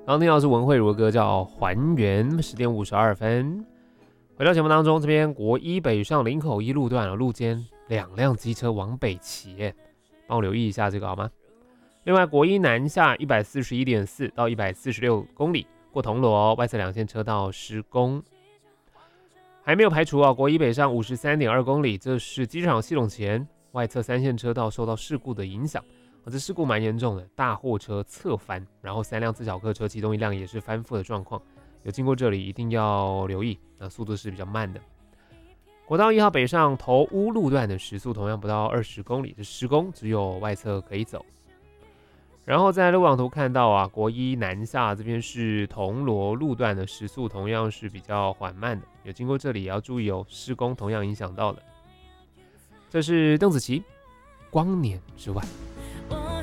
刚听到是文慧如的歌叫《还原》，10点52分。回到节目当中，这边国一北上林口一路段路肩2辆机车往北骑，帮我留意一下这个好吗？另外，国一南下141.4到146公里，过铜锣，外侧2线车道施工。还没有排除国一北上53.2公里，这是机场系统前外侧3线车道受到事故的影响。这事故蛮严重的，大货车侧翻，然后3辆自小客车，其中1辆也是翻覆的状况。有经过这里一定要留意，速度是比较慢的。国道1号北上头屋路段的时速同样不到20公里，这施工只有外侧可以走。然后在路网图看到国一南下这边是铜锣路段的时速同样是比较缓慢的，有经过这里也要注意施工同样影响到了。这是邓紫棋《光年之外》。